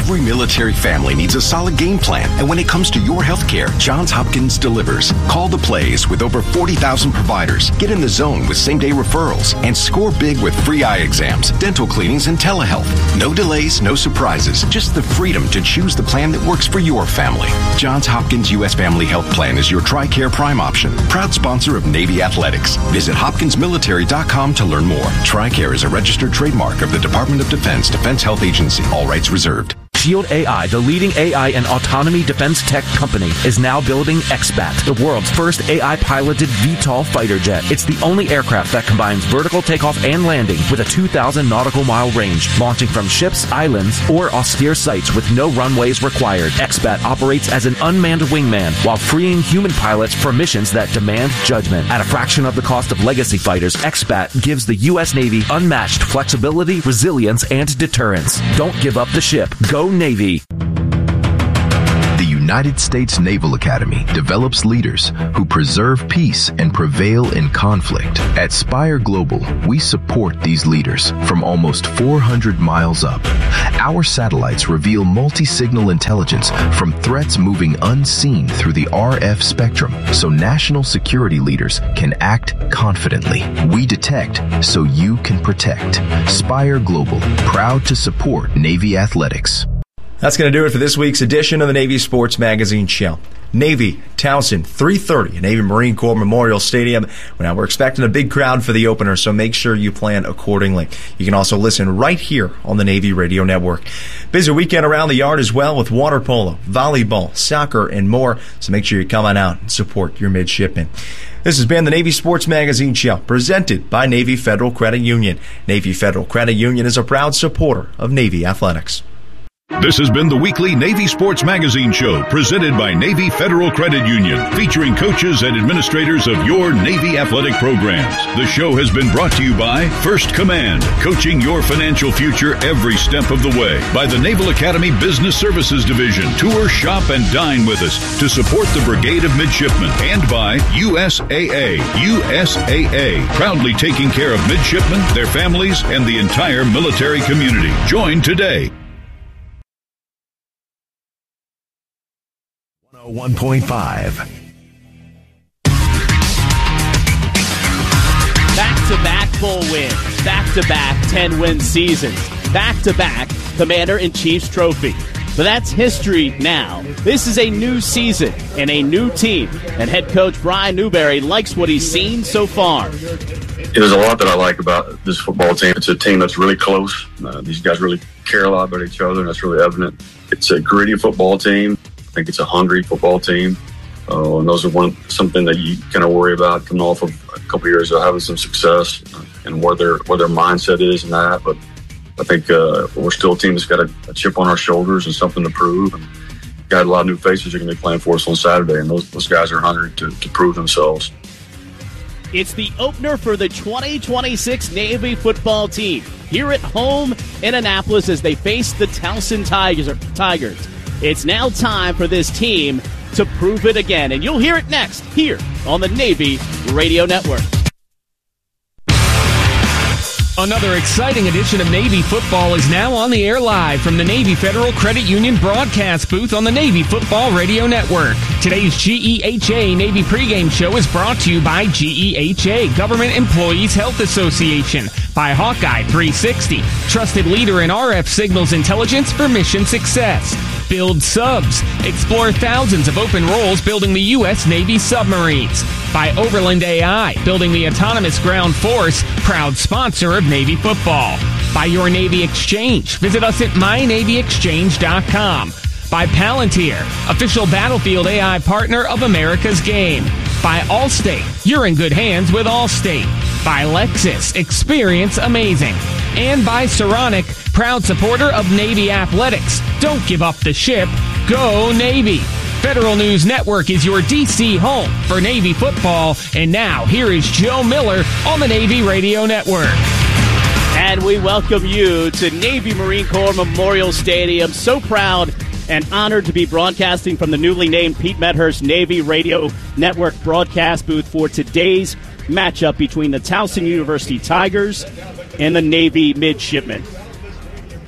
Every military family needs a solid game plan, and when it comes to your health care, Johns Hopkins delivers. Call the plays with over forty thousand providers. Get in the zone with same-day referrals, and score big with free eye exams, dental cleanings, and telehealth. No delays, no surprises, just the freedom to choose the plan that works for your family. Johns Hopkins U S Family Health Plan is your TRICARE Prime option. Proud sponsor of Navy Athletics. Visit hopkins military dot com to learn more. TRICARE is a registered trademark of the Department of Defense, Defense Health Agency. All rights reserved.
Shield A I, the leading A I and autonomy defense tech company, is now building X BAT, the world's first A I-piloted V TOL fighter jet. It's the only aircraft that combines vertical takeoff and landing with a two thousand nautical mile range, launching from ships, islands, or austere sites with no runways required. X BAT operates as an unmanned wingman while freeing human pilots for missions that demand judgment. At a fraction of the cost of legacy fighters, X BAT gives the U S Navy unmatched flexibility, resilience, and deterrence. Don't give up the ship. Go Navy.
The United States Naval Academy develops leaders who preserve peace and prevail in conflict. At Spire Global, we support these leaders from almost four hundred miles up. Our satellites reveal multi-signal intelligence from threats moving unseen through the R F spectrum, so national security leaders can act confidently. We detect so you can protect. Spire Global, proud to support Navy athletics.
That's going to do it for this week's edition of the Navy Sports Magazine Show. Navy, Towson, three thirty at Navy Marine Corps Memorial Stadium. Now, we're expecting a big crowd for the opener, so make sure you plan accordingly. You can also listen right here on the Navy Radio Network. Busy weekend around the yard as well with water polo, volleyball, soccer, and more, so make sure you come on out and support your midshipmen. This has been the Navy Sports Magazine Show, presented by Navy Federal Credit Union. Navy Federal Credit Union is a proud supporter of Navy athletics.
This has been the weekly Navy Sports Magazine Show, presented by Navy Federal Credit Union, featuring coaches and administrators of your Navy athletic programs. The show has been brought to you by First Command, coaching your financial future every step of the way. By the Naval Academy Business Services Division, tour, shop, and dine with us to support the Brigade of Midshipmen. And by U S A A. U S A A, proudly taking care of midshipmen, their families, and the entire military community. Join today.
one point five.
Back-to-back bowl wins, back-to-back ten-win seasons, back-to-back Commander-in-Chief's trophy. But that's history now. This is a new season and a new team, and head coach Brian Newberry likes what he's seen so far.
There's a lot that I like about this football team. It's a team that's really close. Uh, these guys really care a lot about each other, and that's really evident. It's a gritty football team. I think it's a hungry football team, uh, and those are one something that you kind of worry about coming off of a couple of years of having some success uh, and where their where their mindset is and that. But I think uh, we're still a team that's got a, a chip on our shoulders and something to prove. And got a lot of new faces who are going to be playing for us on Saturday, and those those guys are hungry to, to prove themselves.
It's the opener for the twenty twenty-six Navy football team here at home in Annapolis as they face the Towson Tigers. Tigers. It's now time for this team to prove it again, and you'll hear it next here on the Navy Radio Network.
Another exciting edition of Navy football is now on the air live from the Navy Federal Credit Union broadcast booth on the Navy Football Radio Network. Today's G E H A Navy pregame show is brought to you by G E H A, Government Employees Health Association, by Hawkeye three sixty, trusted leader in R F signals intelligence for mission success. Build Subs, explore thousands of open roles building the U S Navy submarines. By Overland A I, building the autonomous ground force, proud sponsor of Navy football. By Your Navy Exchange, visit us at my navy exchange dot com. By Palantir, official battlefield A I partner of America's Game. By Allstate, you're in good hands with Allstate. By Lexus, experience amazing. And by Saronic, proud supporter of Navy athletics. Don't give up the ship. Go Navy. Federal News Network is your D C home for Navy football. And now, here is Joe Miller on the Navy Radio Network.
And we welcome you to Navy Marine Corps Memorial Stadium. So proud and honored to be broadcasting from the newly named Pete Medhurst Navy Radio Network broadcast booth for today's matchup between the Towson University Tigers and the Navy Midshipmen.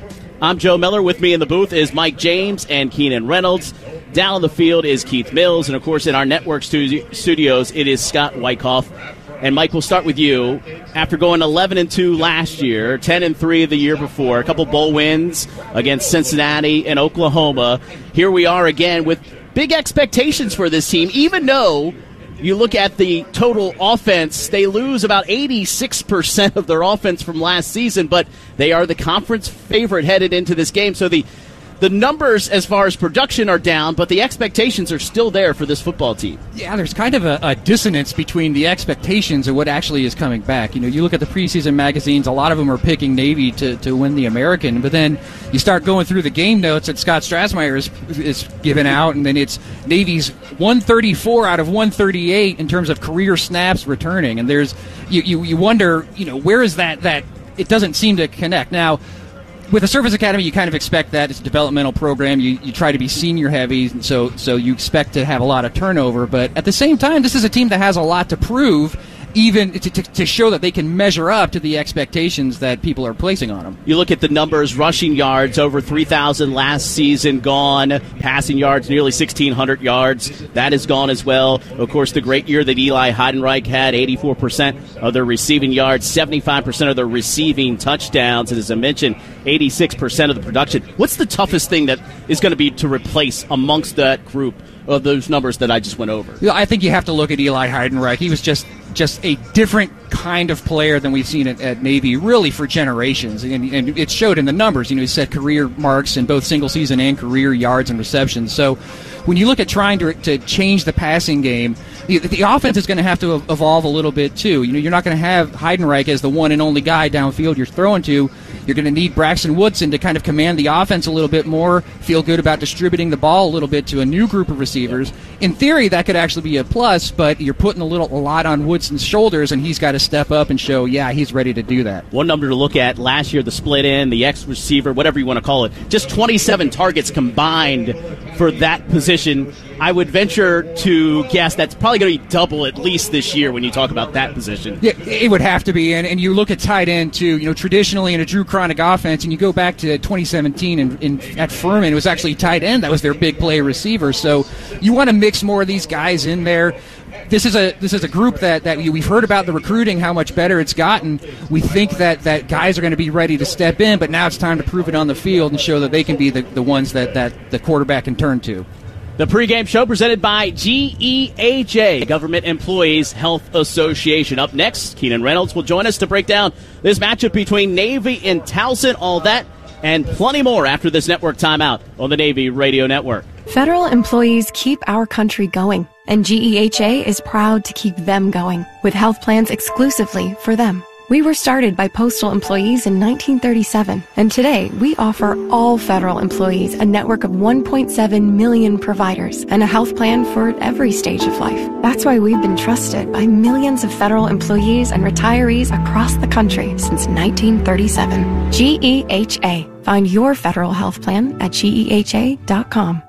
I'm Joe Miller. With me in the booth is Mike James and Keenan Reynolds. Down on the field is Keith Mills. And, of course, in our network stu- studios, it is Scott Wyckoff. And, Mike, we'll start with you. After going eleven and two last year, ten and three the year before, a couple bowl wins against Cincinnati and Oklahoma, here we are again with big expectations for this team, even though you look at the total offense, they lose about eighty-six percent of their offense from last season, but they are the conference favorite headed into this game. So the the numbers as far as production are down, but the expectations are still there for this football team.
Yeah, there's kind of a, a dissonance between the expectations and what actually is coming back. You know, you look at the preseason magazines, a lot of them are picking Navy to, to win the American, but then you start going through the game notes that Scott Strasmeyer is, is giving out, and then it's Navy's one thirty-four out of one thirty-eight in terms of career snaps returning, and there's you, you, you wonder, you know, where is that, that it doesn't seem to connect. Now, with a service academy, you kind of expect that. It's a developmental program. You you try to be senior heavy, and so so you expect to have a lot of turnover. But at the same time, this is a team that has a lot to prove, even to, to, to show that they can measure up to the expectations that people are placing on them.
You look at the numbers, rushing yards, over three thousand last season, gone. Passing yards, nearly sixteen hundred yards. That is gone as well. Of course, the great year that Eli Heidenreich had, eighty-four percent of their receiving yards, seventy-five percent of their receiving touchdowns, and as I mentioned, eighty-six percent of the production. What's the toughest thing that is going to be to replace amongst that group of those numbers that I just went over?
You know, I think you have to look at Eli Heidenreich. He was just just a different kind of player than we've seen at, at Navy, really, for generations. And, and it showed in the numbers. You know, he set career marks in both single season and career yards and receptions. So when you look at trying to, to change the passing game, the, the offense is going to have to evolve a little bit, too. You know, you're not going to have Heidenreich as the one and only guy downfield you're throwing to. You're going to need Braxton Woodson to kind of command the offense a little bit more, feel good about distributing the ball a little bit to a new group of receivers. In theory, that could actually be a plus, but you're putting a little a lot on Woodson's shoulders, and he's got to step up and show, yeah, he's ready to do that.
One number to look at last year, the split end, the X receiver, whatever you want to call it, just twenty-seven targets combined for that position. I would venture to guess that's probably going to be double at least this year when you talk about that position.
Yeah, it would have to be, and, and you look at tight end too. You know, traditionally in a Drew Cronic offense, and you go back to twenty seventeen, and in, in, at Furman, it was actually tight end that was their big play receiver. So you want to mix more of these guys in there. This is a this is a group that, that we've heard about the recruiting, how much better it's gotten. We think that, that guys are going to be ready to step in, but now it's time to prove it on the field and show that they can be the, the ones that, that the quarterback can turn to.
The pregame show presented by G E H A, Government Employees Health Association. Up next, Keenan Reynolds will join us to break down this matchup between Navy and Towson. All that and plenty more after this network timeout on the Navy Radio Network.
Federal employees keep our country going, and G E H A is proud to keep them going with health plans exclusively for them. We were started by postal employees in nineteen thirty-seven, and today we offer all federal employees a network of one point seven million providers and a health plan for every stage of life. That's why we've been trusted by millions of federal employees and retirees across the country since nineteen thirty-seven. G E H A. Find your federal health plan at G E H A dot com.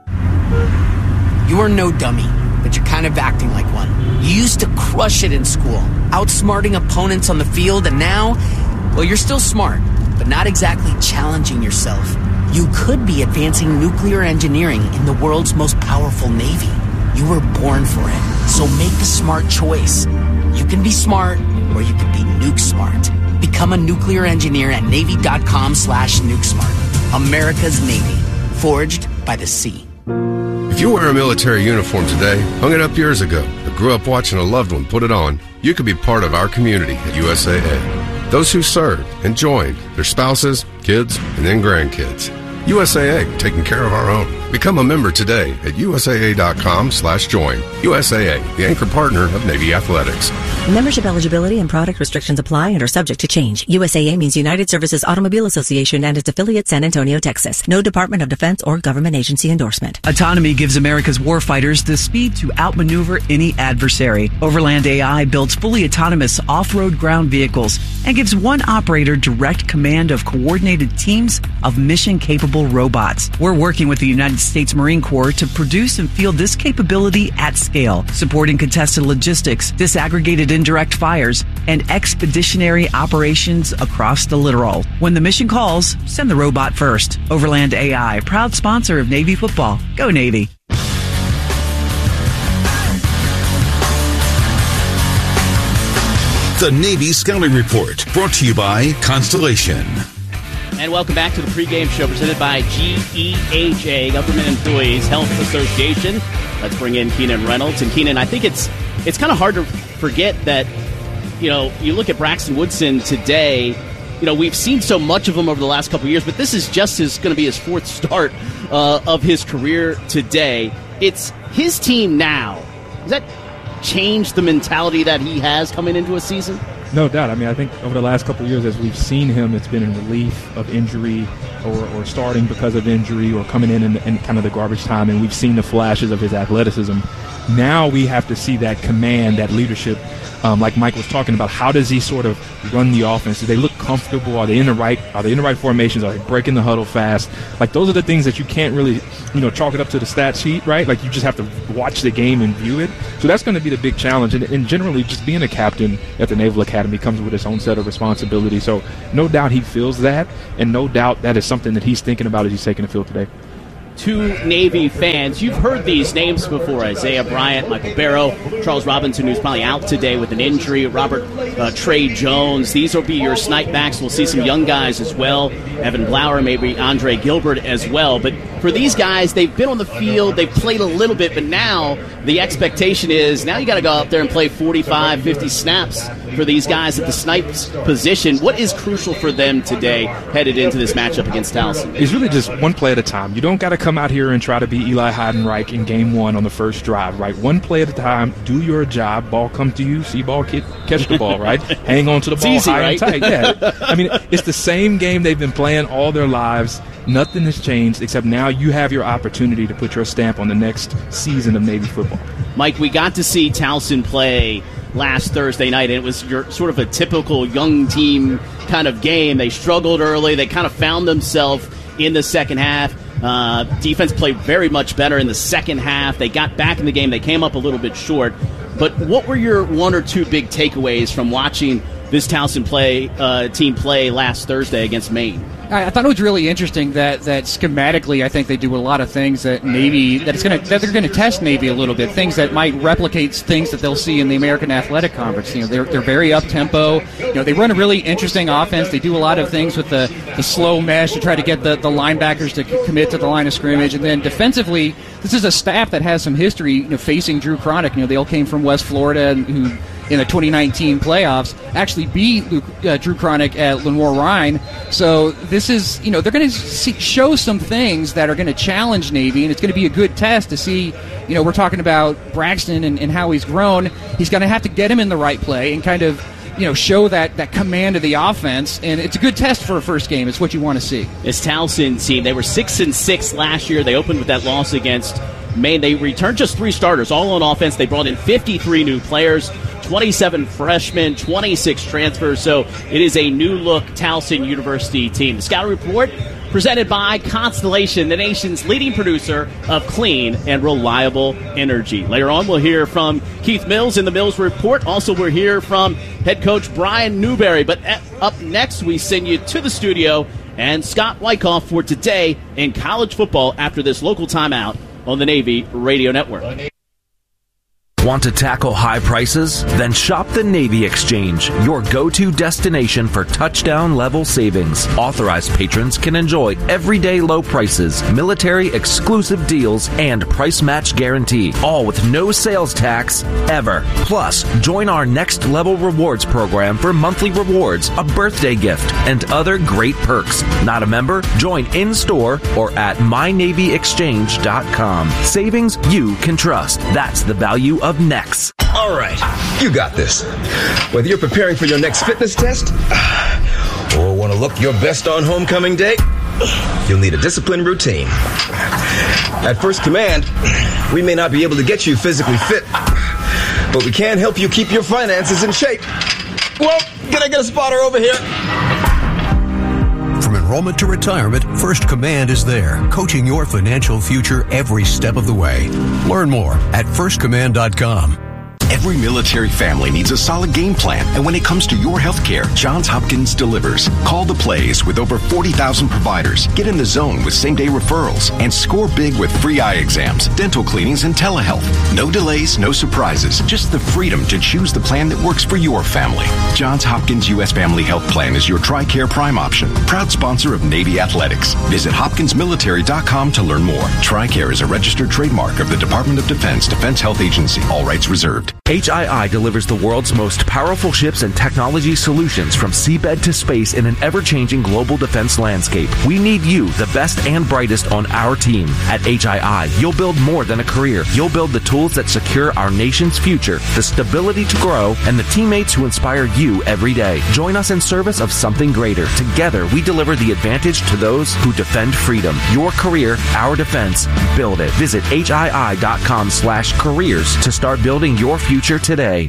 You're no dummy, but you're kind of acting like one. You used to crush it in school, outsmarting opponents on the field, and now, well, you're still smart, but not exactly challenging yourself. You could be advancing nuclear engineering in the world's most powerful Navy. You were born for it, so make a smart choice. You can be smart, or you can be nuke smart. Become a nuclear engineer at Navy.com slash nuke smart. America's Navy, forged by the sea.
If you wear a military uniform today, hung it up years ago, or grew up watching a loved one put it on, you could be part of our community at U S A A. Those who served and joined, their spouses, kids, and then grandkids. U S A A, taking care of our own. Become a member today at U S A A dot com slash join. U S A A, the anchor partner of Navy Athletics.
Membership eligibility and product restrictions apply and are subject to change. U S A A means United Services Automobile Association and its affiliate San Antonio, Texas. No Department of Defense or government agency endorsement.
Autonomy gives America's warfighters the speed to outmaneuver any adversary. Overland A I builds fully autonomous off-road ground vehicles and gives one operator direct command of coordinated teams of mission-capable robots. We're working with the United States Marine Corps to produce and field this capability at scale, supporting contested logistics, disaggregated indirect fires, and expeditionary operations across the littoral. When the mission calls, send the robot first. Overland A I, proud sponsor of Navy football. Go Navy.
The Navy Scouting Report, brought to you by Constellation.
And welcome back to the pregame show presented by G E H A, Government Employees Health Association. Let's bring in Keenan Reynolds. And Keenan, I think it's it's kind of hard to forget that, you know, you look at Braxton Woodson today, you know, we've seen so much of him over the last couple of years, but this is just his going to be his fourth start uh, of his career today. It's his team now. Does that change the mentality that he has coming into a season?
No doubt. I mean, I think over the last couple of years, as we've seen him, it's been in relief of injury or, or starting because of injury or coming in, in in kind of the garbage time, and we've seen the flashes of his athleticism. Now we have to see that command, that leadership, um, like Mike was talking about. How does he sort of run the offense? Do they look comfortable? Are they in the right? Are they in the right formations? Are they breaking the huddle fast? Like, those are the things that you can't really, you know, chalk it up to the stat sheet, right? Like, you just have to watch the game and view it. So that's going to be the big challenge. And, and generally, just being a captain at the Naval Academy comes with its own set of responsibilities. So no doubt he feels that, and no doubt that is something that he's thinking about as he's taking the field today.
Two Navy fans. You've heard these names before: Isaiah Bryant, Michael Barrow, Charles Robinson, who's probably out today with an injury, Robert uh, Trey Jones. These will be your snipe backs. We'll see some young guys as well, Evan Blauer, maybe Andre Gilbert as well. But for these guys, they've been on the field, they've played a little bit, but now the expectation is now you got to go out there and play forty-five, fifty snaps for these guys at the snipes position. What is crucial for them today headed into this matchup against Towson?
It's really just one play at a time. You don't got to come out here and try to be Eli Heidenreich in game one on the first drive, right? One play at a time. Do your job. Ball come to you. See ball, kid, catch the ball, right? Hang on to the ball
easy,
high
right?
and tight. Yeah. I mean, it's the same game they've been playing all their lives. Nothing has changed, except now you have your opportunity to put your stamp on the next season of Navy football.
Mike, we got to see Towson play last Thursday night, and it was your, sort of a typical young team kind of game. They struggled early. They kind of found themselves in the second half. Uh, defense played very much better in the second half. They got back in the game. They came up a little bit short. But what were your one or two big takeaways from watching this Towson play uh, team play last Thursday against Maine?
I thought it was really interesting that, that schematically, I think they do a lot of things that Navy that it's going to that they're going to test Navy a little bit. Things that might replicate things that they'll see in the American Athletic Conference. You know, they're they're very up tempo. You know, they run a really interesting offense. They do a lot of things with the, the slow mesh to try to get the, the linebackers to c- commit to the line of scrimmage. And then defensively, this is a staff that has some history, you know, facing Drew Cronick. You know, they all came from West Florida, and who in the twenty nineteen playoffs actually beat Luke, uh, Drew Cronick at Lenoir-Rhyne. So this is, you know, they're going to show some things that are going to challenge Navy, and it's going to be a good test to see, you know, we're talking about Braxton and, and how he's grown. He's going to have to get him in the right play and kind of, you know, show that, that command of the offense, and it's a good test for a first game. It's what you want to see.
This Towson team, they were six and six last year. They opened with that loss against Maine. They returned just three starters, all on offense. They brought in fifty-three new players, twenty-seven freshmen, twenty-six transfers. So it is a new-look Towson University team. The Scouting Report presented by Constellation, the nation's leading producer of clean and reliable energy. Later on, we'll hear from Keith Mills in the Mills Report. Also, we'll hear from head coach Brian Newberry. But up next, we send you to the studio and Scott Wyckoff for Today in College Football after this local timeout on the Navy Radio Network.
Want to tackle high prices? Then shop the Navy Exchange, your go-to destination for touchdown-level savings. Authorized patrons can enjoy everyday low prices, military-exclusive deals, and price match guarantee, all with no sales tax ever. Plus, join our Next Level Rewards program for monthly rewards, a birthday gift, and other great perks. Not a member? Join in-store or at my navy exchange dot com. Savings you can trust. That's the value of Next.
All right, you got this. Whether you're preparing for your next fitness test or want to look your best on homecoming day, you'll need a disciplined routine. At First Command, we may not be able to get you physically fit, but we can help you keep your finances in shape. Well, can I get a spotter over here?
From enrollment to retirement, First Command is there, coaching your financial future every step of the way. Learn more at first command dot com.
Every military family needs a solid game plan, and when it comes to your health care, Johns Hopkins delivers. Call the plays with over forty thousand providers. Get in the zone with same-day referrals, and score big with free eye exams, dental cleanings, and telehealth. No delays, no surprises, just the freedom to choose the plan that works for your family. Johns Hopkins U S Family Health Plan is your TRICARE Prime option. Proud sponsor of Navy Athletics. Visit hopkins military dot com to learn more. TRICARE is a registered trademark of the Department of Defense Defense Health Agency. All rights reserved.
H I I delivers the world's most powerful ships and technology solutions from seabed to space in an ever-changing global defense landscape. We need you, the best and brightest, on our team. At H I I, you'll build more than a career. You'll build the tools that secure our nation's future, the stability to grow, and the teammates who inspire you every day. Join us in service of something greater. Together, we deliver the advantage to those who defend freedom. Your career, our defense. Build it. Visit H I I dot com slash careers to start building your future today.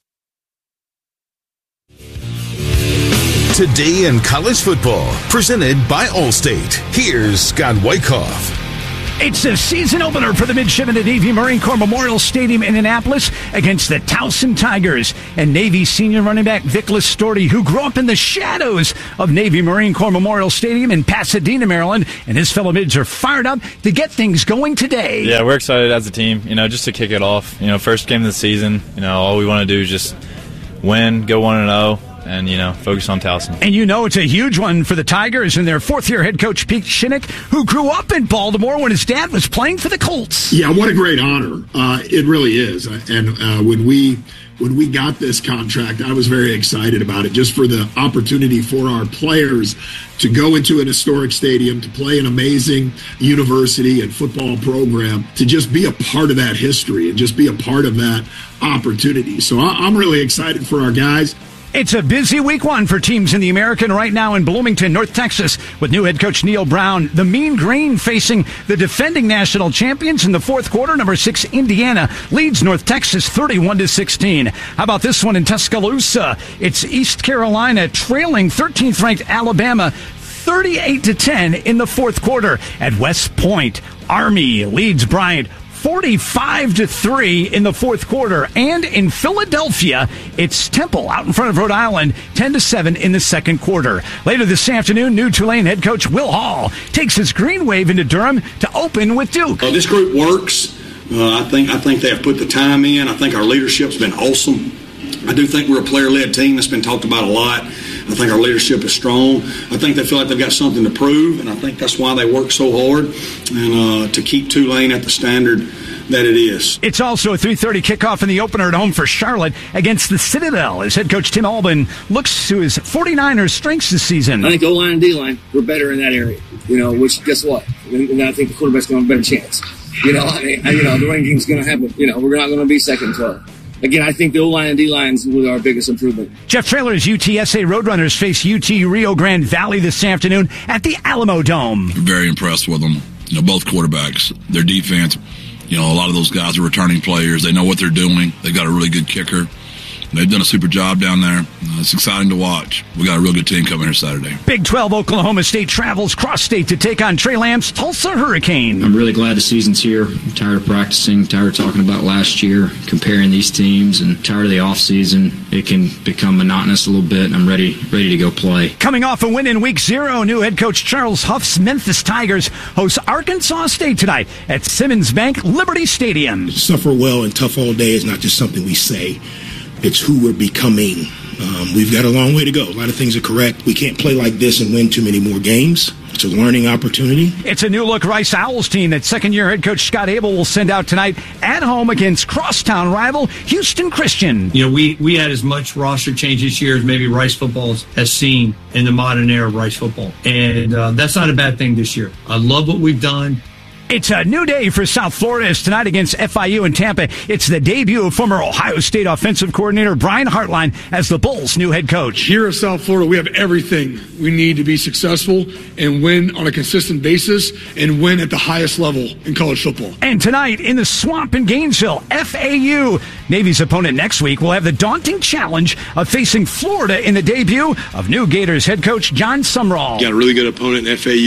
Today in college football, presented by Allstate. Here's Scott Wyckoff.
It's the season opener for the midshipmen at Navy Marine Corps Memorial Stadium in Annapolis against the Towson Tigers. And Navy senior running back Vic Listorti, who grew up in the shadows of Navy Marine Corps Memorial Stadium in Pasadena, Maryland, and his fellow mids are fired up to get things going today.
Yeah, we're excited as a team, you know, just to kick it off. You know, first game of the season, you know, all we want to do is just win, go one and oh. And, you know, focus on Towson.
And you know it's a huge one for the Tigers and their fourth-year head coach, Pete Shinnick, who grew up in Baltimore when his dad was playing for the Colts.
Yeah, what a great honor. Uh, it really is. And uh, when we when we got this contract, I was very excited about it, just for the opportunity for our players to go into an historic stadium, to play an amazing university and football program, to just be a part of that history and just be a part of that opportunity. So I- I'm really excited for our guys.
It's a busy week one for teams in the American right now in Bloomington, North Texas, with new head coach Neil Brown. The Mean Green facing the defending national champions in the fourth quarter. Number six, Indiana, leads North Texas thirty-one to sixteen. How about this one in Tuscaloosa? It's East Carolina trailing thirteenth ranked Alabama thirty-eight to ten in the fourth quarter. At West Point, Army leads Bryant forty-five to three in the fourth quarter. And in Philadelphia, it's Temple out in front of Rhode Island, ten to seven in the second quarter. Later this afternoon, new Tulane head coach Will Hall takes his Green Wave into Durham to open with Duke.
Uh, this group works. Uh, I think I think they have put the time in. I think our leadership's been awesome. I do think we're a player-led team that's been talked about a lot. I think our leadership is strong. I think they feel like they've got something to prove, and I think that's why they work so hard and uh, to keep Tulane at the standard that it is.
It's also a three thirty kickoff in the opener at home for Charlotte against the Citadel as head coach Tim Albin looks to his forty-niners strengths this season.
I think O-line and D-line, we're better in that area, you know, which, guess what? And I think the quarterback's going to have a better chance. You know, I mean, you know, the ranking's going to have, you know, we're not going to be second twelve. Again, I think the O-line and D-lines were our biggest improvement.
Jeff Traylor's U T S A Roadrunners face U T Rio Grande Valley this afternoon at the Alamo Dome.
Very impressed with them. You know, both quarterbacks, their defense. You know, a lot of those guys are returning players. They know what they're doing. They've got a really good kicker. They've done a super job down there. Uh, it's exciting to watch. We got a real good team coming here Saturday.
Big twelve Oklahoma State travels cross-state to take on Trey Lamb's Tulsa Hurricane.
I'm really glad the season's here. I'm tired of practicing, tired of talking about last year, comparing these teams, and tired of the off-season. It can become monotonous a little bit, and I'm ready ready to go play.
Coming off a win in week zero, new head coach Charles Huff's Memphis Tigers host Arkansas State tonight at Simmons Bank Liberty Stadium.
Suffer well and tough all day is not just something we say. It's who we're becoming. Um, we've got a long way to go. A lot of things are correct. We can't play like this and win too many more games. It's a learning opportunity.
It's a new-look Rice Owls team that second-year head coach Scott Abel will send out tonight at home against crosstown rival Houston Christian.
You know, we, we had as much roster change this year as maybe Rice football has seen in the modern era of Rice football. And uh, that's not a bad thing this year. I love what we've done.
It's a new day for South Florida as tonight against F I U in Tampa. It's the debut of former Ohio State offensive coordinator Brian Hartline as the Bulls' new head coach.
Here at South Florida, we have everything we need to be successful and win on a consistent basis and win at the highest level in college football.
And tonight in the Swamp in Gainesville, F A U, Navy's opponent next week, will have the daunting challenge of facing Florida in the debut of new Gators head coach John Sumrall.
Got a really good opponent in F A U.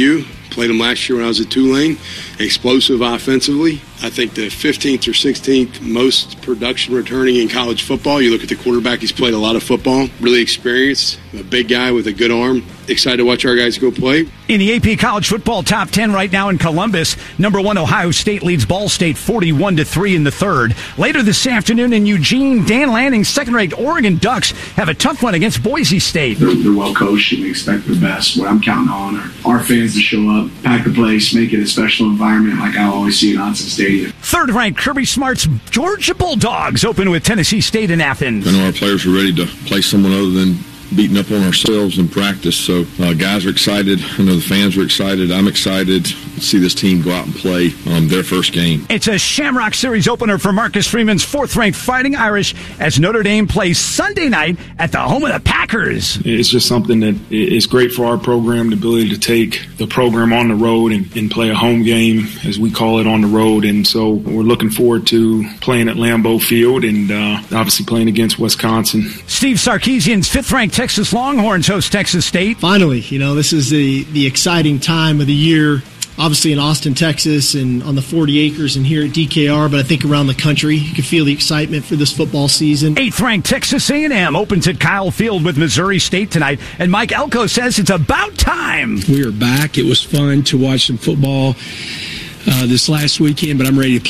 Played them last year when I was at Tulane. Explosive offensively. I think the fifteenth or sixteenth most production returning in college football. You look at the quarterback, he's played a lot of football. Really experienced. A big guy with a good arm. Excited to watch our guys go play.
In the A P College Football Top ten right now in Columbus, number one Ohio State leads Ball State forty-one to three in the third. Later this afternoon in Eugene, Dan Lanning's second-ranked Oregon Ducks have a tough one against Boise State.
They're, they're well coached and we expect the best. What I'm counting on are our fans to show up, pack the place, make it a special environment like I always see in Autzen Stadium.
Third-ranked Kirby Smart's Georgia Bulldogs open with Tennessee State in Athens.
I know our players are ready to play someone other than beating up on ourselves in practice. So uh, guys are excited. I know the fans are excited. I'm excited to see this team go out and play um, their first game.
It's a Shamrock Series opener for Marcus Freeman's fourth-ranked Fighting Irish as Notre Dame plays Sunday night at the home of the Packers.
It's just something that is great for our program, the ability to take the program on the road and, and play a home game, as we call it, on the road. And so we're looking forward to playing at Lambeau Field and uh, obviously playing against Wisconsin.
Steve Sarkisian's fifth-ranked Texas Longhorns host Texas State.
Finally, you know, this is the, the exciting time of the year, obviously in Austin, Texas, and on the forty acres and here at D K R, but I think around the country, you can feel the excitement for this football season.
Eighth-ranked Texas A and M opens at Kyle Field with Missouri State tonight, and Mike Elko says it's about time.
We are back. It was fun to watch some football uh, this last weekend, but I'm ready to play.